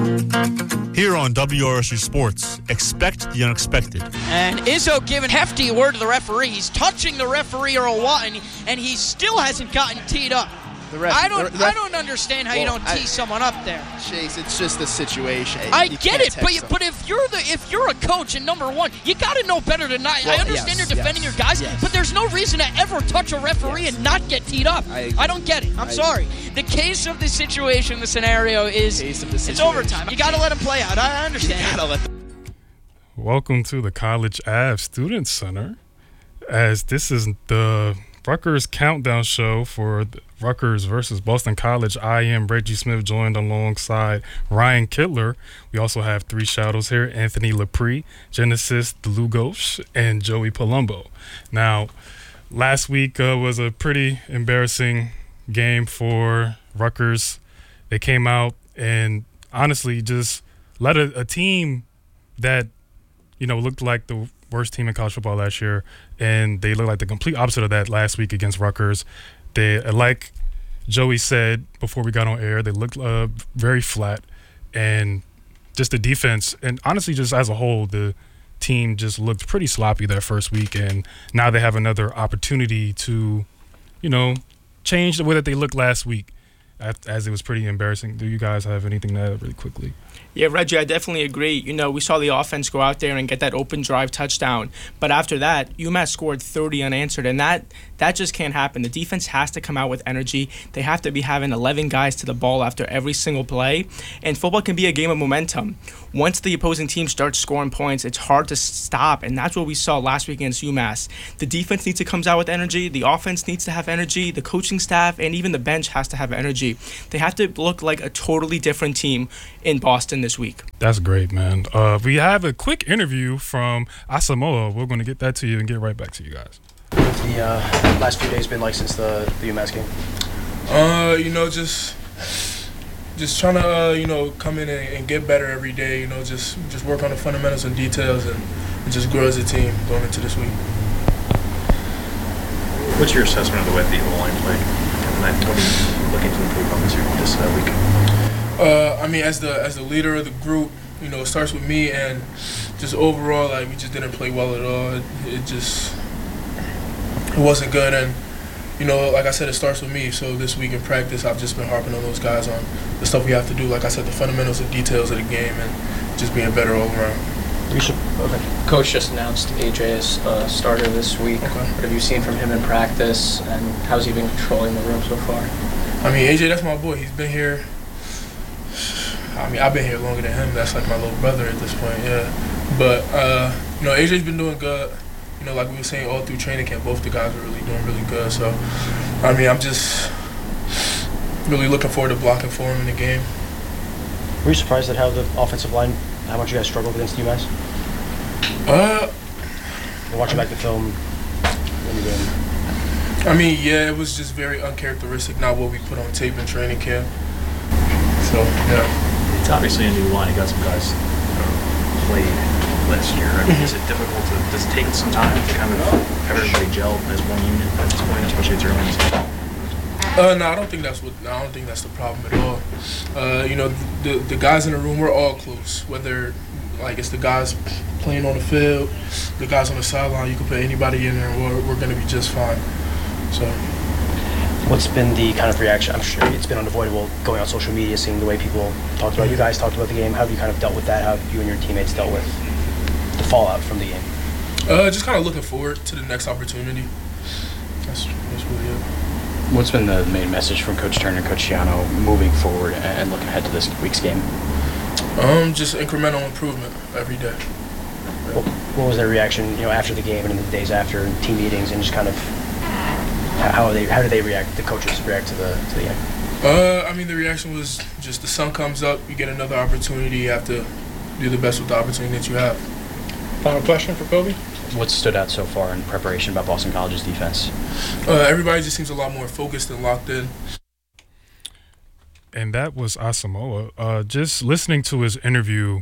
Here on WRSU Sports, expect the unexpected. And Izzo giving hefty word to the referee. He's touching the referee Earl Watton, and he still hasn't gotten teed up. I don't understand how you don't tee someone up there. Chase, it's just a situation. I get it, but if you're a coach and number one, you got to know better than not. I understand you're defending your guys, but there's no reason to ever touch a referee and not get teed up. I don't get it. I'm sorry. The case of the situation, the scenario is it's overtime. You got to let him play out. I understand. Welcome to the College Ave Student Center, as this is the Rutgers countdown show for Rutgers versus Boston College. I am Reggie Smith, joined alongside Ryan Kittler. We also have three shadows here: Anthony Lepre, Genesis DeLugos, and Joey Palumbo. Now, last week was a pretty embarrassing game for Rutgers. They came out and honestly just let a team that, looked like the worst team in college football last year, and they look like the complete opposite of that last week against Rutgers. They, like Joey said before we got on air, they looked very flat, and just the defense, and honestly just as a whole, the team just looked pretty sloppy that first week, and now they have another opportunity to, change the way that they looked last week, as it was pretty embarrassing. Do you guys have anything to add really quickly? Yeah, Reggie, I definitely agree. We saw the offense go out there and get that open drive touchdown. But after that, UMass scored 30 unanswered, and that just can't happen. The defense has to come out with energy. They have to be having 11 guys to the ball after every single play. And football can be a game of momentum. Once the opposing team starts scoring points, it's hard to stop, and that's what we saw last week against UMass. The defense needs to come out with energy. The offense needs to have energy. The coaching staff and even the bench has to have energy. They have to look like a totally different team in Boston this week. That's great, man. We have a quick interview from Asamoah. We're going to get that to you and get right back to you guys. What's the last few days been like since the UMass game? Just trying to, come in and get better every day, just work on the fundamentals and details and just grow as a team going into this week. What's your assessment of the way the O-line played? What are you looking to improve on this week? As the leader of the group, it starts with me, and just overall, we just didn't play well at all. It wasn't good, and like I said, it starts with me. So this week in practice, I've just been harping on those guys on the stuff we have to do. Like I said, the fundamentals and details of the game, and just being better all around. Coach just announced AJ as starter this week. Okay. What have you seen from him in practice, and how's he been controlling the room so far? AJ, that's my boy. He's been here. I've been here longer than him. That's like my little brother at this point, yeah. But, AJ's been doing good. Like we were saying, all through training camp, both the guys are really doing really good. So, I'm just really looking forward to blocking for him in the game. Were you surprised at how the offensive line, how much you guys struggled against UMass? Watching back the film in the game. Yeah, it was just very uncharacteristic, not what we put on tape in training camp. So, yeah. It's obviously a new line. You got some guys that played last year. Is it difficult does it take some time to kind of have everybody gel as one unit at this point, especially it's early in the season? No, I don't think that's the problem at all. The guys in the room, we're all close. Whether it's the guys playing on the field, the guys on the sideline, you can put anybody in there, and we're going to be just fine. So. What's been the kind of reaction? I'm sure it's been unavoidable going on social media, seeing the way people talked about you guys, talked about the game. How have you kind of dealt with that? How have you and your teammates dealt with the fallout from the game? Just kind of looking forward to the next opportunity. That's really it. What's been the main message from Coach Turner and Coach Schiano moving forward and looking ahead to this week's game? Just incremental improvement every day. What was their reaction, after the game and in the days after, and team meetings, and just kind of how do they react? The coaches react to the game? The reaction was just the sun comes up, you get another opportunity, you have to do the best with the opportunity that you have. Final question for Kobe? What stood out so far in preparation about Boston College's defense? Everybody just seems a lot more focused and locked in. And that was Asamoah. Just listening to his interview,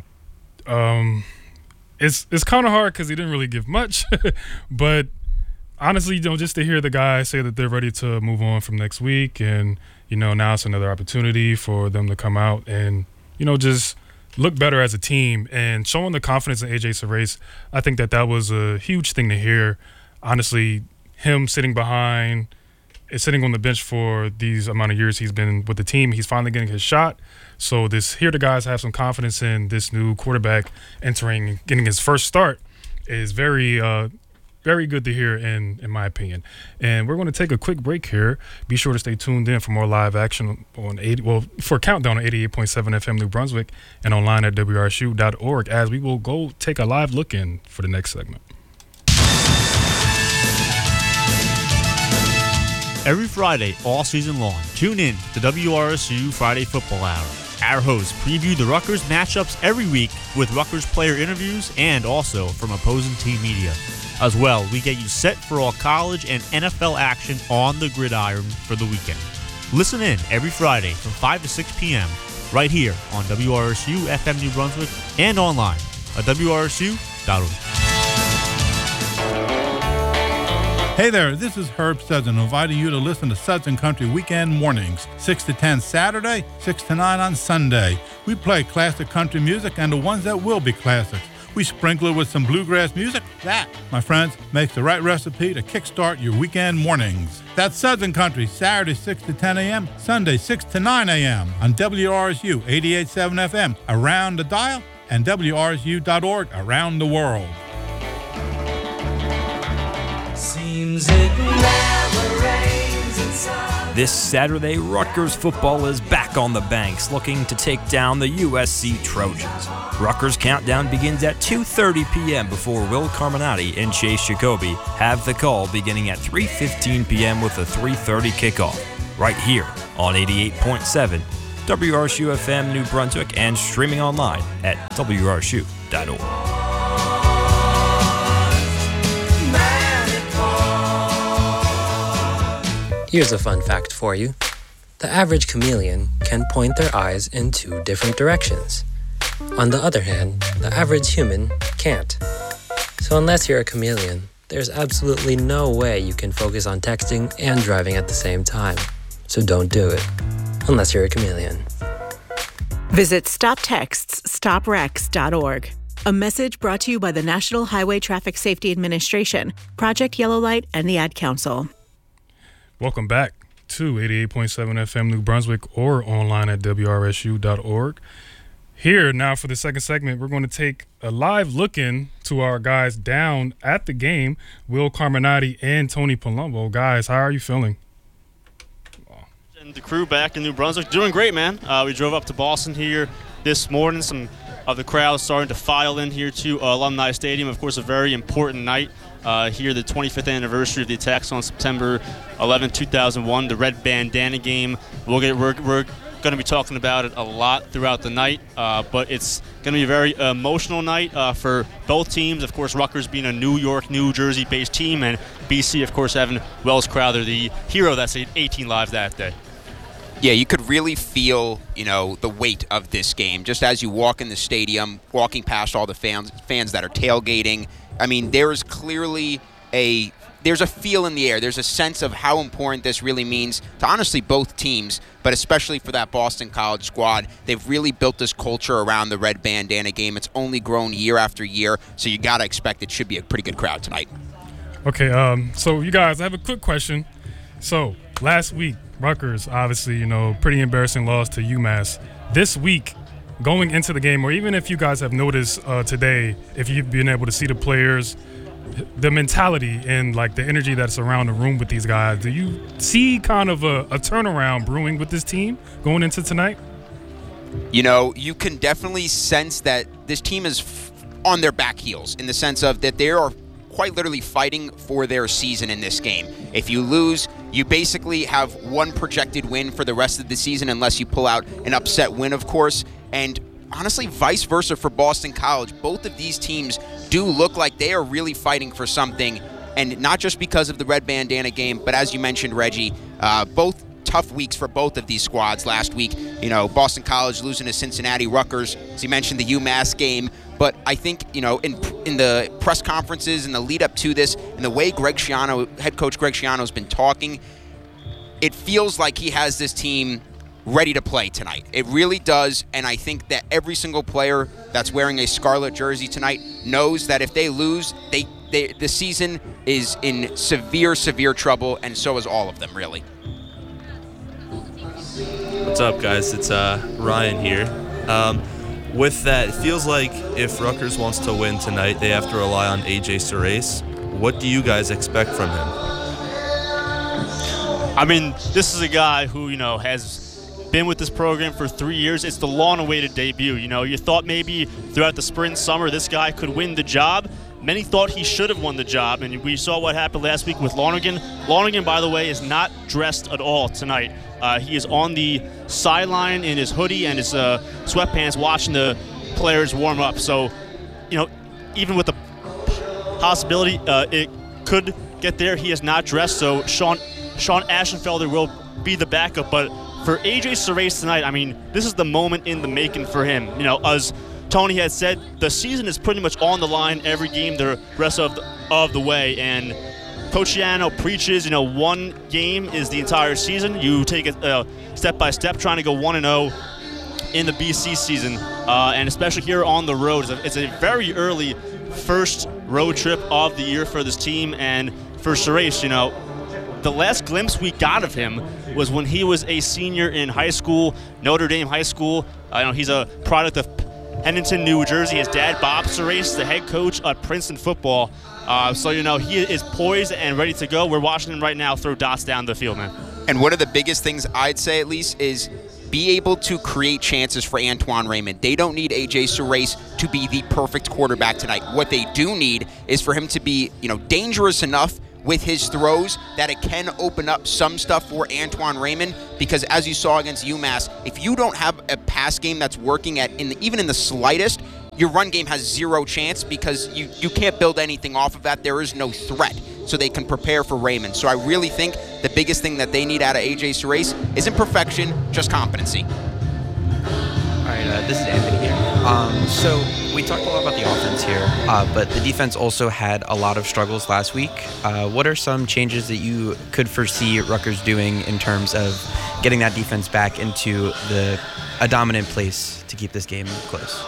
it's kind of hard because he didn't really give much, but honestly, just to hear the guys say that they're ready to move on from next week, and now it's another opportunity for them to come out and just look better as a team, and showing the confidence in AJ Serace, I think that was a huge thing to hear. Honestly, him sitting on the bench for these amount of years he's been with the team, he's finally getting his shot. So here the guys have some confidence in this new quarterback entering, getting his first start is very good to hear in my opinion. And we're going to take a quick break here. Be sure to stay tuned in for more live action for Countdown on 88.7 FM New Brunswick and online at WRSU.org as we will go take a live look in for the next segment. Every Friday, all season long, tune in to WRSU Friday Football Hour. Our hosts preview the Rutgers matchups every week with Rutgers player interviews and also from opposing team media. As well, we get you set for all college and NFL action on the gridiron for the weekend. Listen in every Friday from 5 to 6 p.m. right here on WRSU FM New Brunswick and online at WRSU.org. Hey there, this is Herb Sudson inviting you to listen to Sudson Country Weekend Mornings, 6 to 10 Saturday, 6 to 9 on Sunday. We play classic country music and the ones that will be classics. We sprinkle it with some bluegrass music. That, my friends, makes the right recipe to kickstart your weekend mornings. That's Sudson Country, Saturday 6 to 10 a.m., Sunday 6 to 9 a.m. on WRSU 88.7 FM around the dial and WRSU.org around the world. Seems it never rains inside. This Saturday, Rutgers football is back on the banks, looking to take down the USC Trojans. Rutgers Countdown begins at 2:30 p.m. before Will Carminati and Chase Jacoby have the call beginning at 3:15 p.m. with a 3:30 kickoff, right here on 88.7 WRSU FM New Brunswick and streaming online at WRSU.org. Here's a fun fact for you. The average chameleon can point their eyes in 2 different directions. On the other hand, the average human can't. So unless you're a chameleon, there's absolutely no way you can focus on texting and driving at the same time. So don't do it, unless you're a chameleon. Visit StopTextsStopWrecks.org. A message brought to you by the National Highway Traffic Safety Administration, Project Yellow Light, and the Ad Council. Welcome back to 88.7 FM New Brunswick or online at WRSU.org. Here now for the second segment, we're going to take a live look in to our guys down at the game, Will Carminati and Tony Palumbo. Guys, how are you feeling? And the crew back in New Brunswick, doing great, man. We drove up to Boston here this morning. Some of the crowd starting to file in here to Alumni Stadium. Of course, a very important night. Here, the 25th anniversary of the attacks on September 11, 2001, the Red Bandana game. We're going to be talking about it a lot throughout the night, but it's going to be a very emotional night for both teams. Of course, Rutgers being a New York, New Jersey-based team, and BC, of course, having Wells Crowther, the hero that saved 18 lives that day. Yeah, you could really feel, the weight of this game just as you walk in the stadium, walking past all the fans that are tailgating. I mean, there's clearly there's a feel in the air. There's a sense of how important this really means to honestly both teams, but especially for that Boston College squad. They've really built this culture around the Red Bandana game. It's only grown year after year, so you got to expect it should be a pretty good crowd tonight. Okay, so you guys, I have a quick question. So last week, Rutgers, obviously, pretty embarrassing loss to UMass. This week, going into the game, or even if you guys have noticed today, if you've been able to see the players, the mentality and the energy that's around the room with these guys, do you see kind of a turnaround brewing with this team going into tonight? You can definitely sense that this team is on their back heels in the sense of that they are quite literally fighting for their season in this game. If you lose, you basically have one projected win for the rest of the season unless you pull out an upset win, of course. And honestly, vice versa for Boston College. Both of these teams do look like they are really fighting for something, and not just because of the Red Bandana game, but as you mentioned, Reggie, both tough weeks for both of these squads last week. Boston College losing to Cincinnati, Rutgers, as you mentioned, the UMass game. But I think, in the press conferences and the lead up to this, and the way head coach Greg Schiano has been talking, it feels like he has this team ready to play tonight. It really does, and I think that every single player that's wearing a Scarlet jersey tonight knows that if they lose, the season is in severe, severe trouble, and so is all of them, really. What's up, guys? It's Ryan here. With that, it feels like if Rutgers wants to win tonight, they have to rely on A.J. Surace. What do you guys expect from him? I mean, this is a guy who, has been with this program for 3 years. It's the long-awaited debut. You thought maybe throughout the spring, summer, this guy could win the job. Many thought he should have won the job, and we saw what happened last week with Lonergan. Lonergan, by the way, is not dressed at all tonight. He is on the sideline in his hoodie and his sweatpants watching the players warm up. So, even with the possibility it could get there, he is not dressed. So Sean Ashenfelder will be the backup, but for A.J. Surace tonight, I mean, this is the moment in the making for him. As Tony had said, the season is pretty much on the line every game the rest of the way, and Coach Yano preaches, one game is the entire season. You take it step by step, trying to go 1-0 in the BC season, and especially here on the road. It's a very early first road trip of the year for this team, and for Surace, the last glimpse we got of him was when he was a senior in high school, Notre Dame High School. He's a product of Pennington, New Jersey. His dad, Bob Surace, the head coach at Princeton football. So he is poised and ready to go. We're watching him right now throw dots down the field, man. And one of the biggest things I'd say, at least, is be able to create chances for Antoine Raymond. They don't need A.J. Surace to be the perfect quarterback tonight. What they do need is for him to be, dangerous enough with his throws that it can open up some stuff for Antoine Raymond, because as you saw against UMass, if you don't have a pass game that's working even in the slightest, your run game has zero chance, because you can't build anything off of that. There is no threat, so they can prepare for Raymond. So I really think the biggest thing that they need out of A.J. Surace isn't perfection, just competency. All right, this is Anthony here. So we talked a lot about the offense here, but the defense also had a lot of struggles last week. What are some changes that you could foresee Rutgers doing in terms of getting that defense back into a dominant place to keep this game close?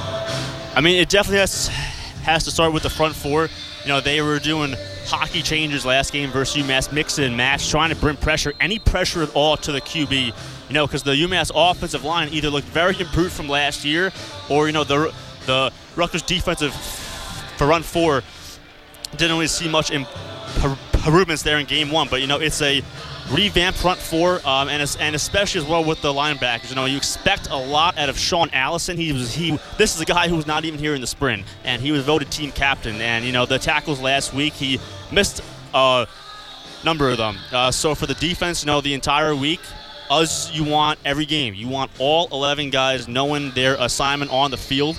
I mean, it definitely has to start with the front four. They were doing hockey changes last game versus UMass, mix and match, trying to bring pressure, any pressure at all to the QB. Because the UMass offensive line either looked very improved from last year, or the Rutgers defensive for run four didn't really see much improvements there in game one. But it's a revamped front four, and especially as well with the linebackers. You expect a lot out of Sean Allison. This is a guy who was not even here in the spring, and he was voted team captain. And the tackles last week, he missed a number of them. So for the defense, the entire week, as you want every game, you want all 11 guys knowing their assignment on the field,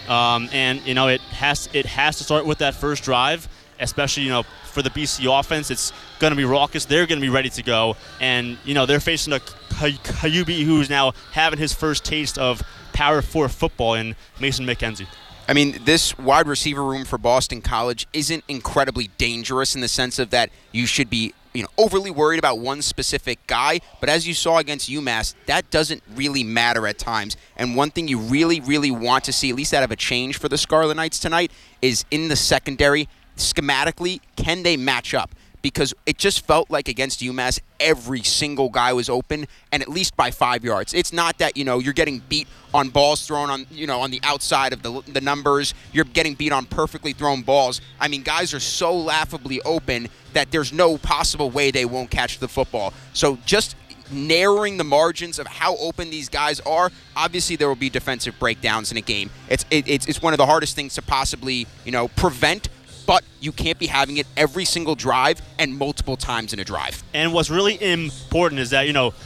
and it has to start with that first drive, especially for the BC offense. It's going to be raucous. They're going to be ready to go, and they're facing a Kayubi who's now having his first taste of Power 4 football in Mason McKenzie. I mean, this wide receiver room for Boston College isn't incredibly dangerous in the sense of that you should be overly worried about one specific guy, but as you saw against UMass, that doesn't really matter at times. And one thing you really, really want to see, at least out of a change for the Scarlet Knights tonight, is in the secondary, schematically, can they match up? Because it just felt like against UMass, every single guy was open, and at least by 5 yards. It's not that, you're getting beat on balls thrown on, on the outside of the numbers. You're getting beat on perfectly thrown balls. I mean, guys are so laughably open that there's no possible way they won't catch the football. So just narrowing the margins of how open these guys are, obviously there will be defensive breakdowns in a game. It's one of the hardest things to possibly, prevent, but you can't be having it every single drive and multiple times in a drive. And what's really important is that,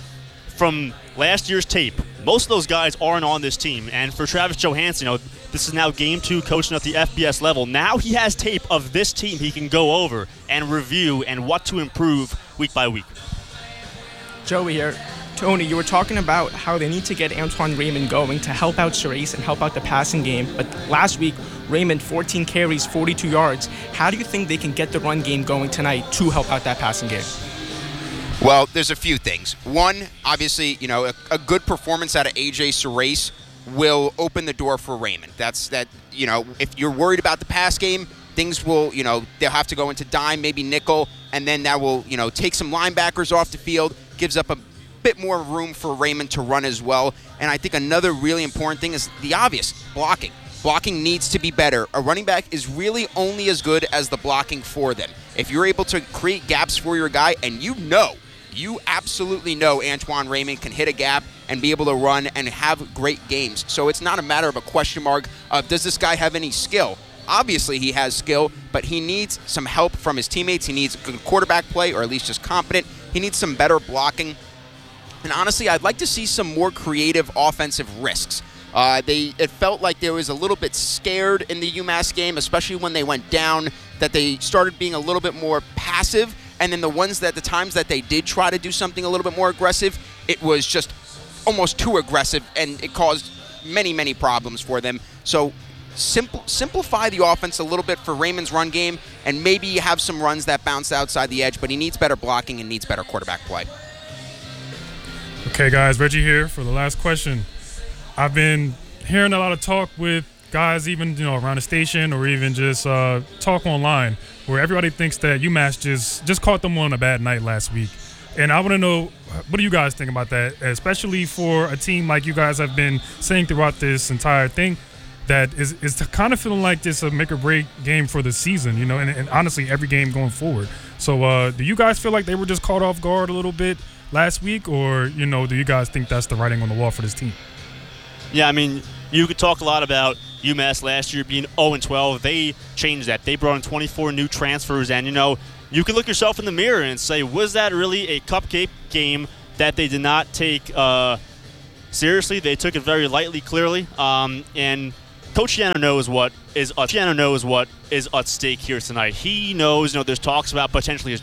from last year's tape, most of those guys aren't on this team. And for Travis Johansson, this is now game 2 coaching at the FBS level. Now he has tape of this team he can go over and review and what to improve week by week. Joey here. Tony, you were talking about how they need to get Antoine Raymond going to help out Surace and help out the passing game. But last week, Raymond, 14 carries, 42 yards. How do you think they can get the run game going tonight to help out that passing game? Well, there's a few things. One, obviously, a good performance out of A.J. Surace will open the door for Raymond. If you're worried about the pass game, things will, they'll have to go into dime, maybe nickel, and then that will, take some linebackers off the field, gives up a bit more room for Raymond to run as well. And I think another really important thing is the obvious, blocking. Blocking needs to be better. A running back is really only as good as the blocking for them. If you're able to create gaps for your guy, and you absolutely know Antoine Raymond can hit a gap and be able to run and have great games. So it's not a matter of a question mark of does this guy have any skill? Obviously he has skill, but he needs some help from his teammates. He needs good quarterback play, or at least just competent. He needs some better blocking. And honestly, I'd like to see some more creative offensive risks. It felt like they was a little bit scared in the UMass game, especially when they went down, that they started being a little bit more passive. And then the times that they did try to do something a little bit more aggressive, it was just almost too aggressive, and it caused many, many problems for them. So simplify the offense a little bit for Raymond's run game, and maybe you have some runs that bounce outside the edge, but he needs better blocking and needs better quarterback play. Okay, guys, Reggie here for the last question. I've been hearing a lot of talk with guys, even around the station, or even just talk online, where everybody thinks that UMass just caught them on a bad night last week. And I want to know, what do you guys think about that, especially for a team like you guys have been saying throughout this entire thing, that is kind of feeling like this a make or break game for the season, and honestly every game going forward. So do you guys feel like they were just caught off guard a little bit last week, or do you guys think that's the writing on the wall for this team? Yeah, I mean, you could talk a lot about UMass last year being 0-12. They changed that. They brought in 24 new transfers, and you can look yourself in the mirror and say, was that really a cupcake game that they did not take seriously? They took it very lightly, clearly, and Coach Shiano knows what is at stake here tonight. He knows, there's talks about potentially his